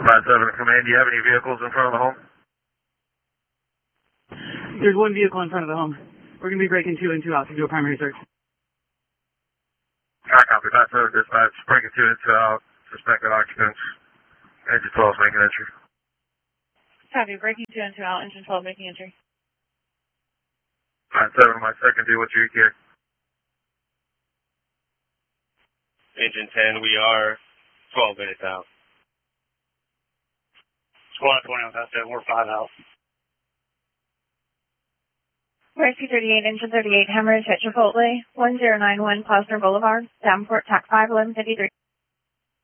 5-7 Command, do you have any vehicles in front of the home? There's one vehicle in front of the home. We're going to be breaking 2 and 2 out to do a primary search. Alright, copy. 5-7 dispatch, breaking 2 and 2 out, suspected occupants. Engine 12 is making entry. Copy, breaking 2 and 2 out, engine 12 making entry. 5-7, my second due, what's your ETA? Engine 10, we are 12 minutes out. Squad 20 on that 7, we're 5 out. Rescue 38, engine 38, hemorrhage at Chipotle, 1091 Posner Boulevard, Davenport, TAC 5, 1153.